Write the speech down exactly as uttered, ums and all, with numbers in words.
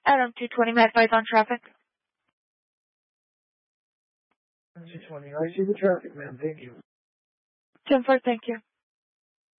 Adam two twenty, may I advise on traffic? two twenty. I see the traffic, ma'am. Thank you. ten four, thank you.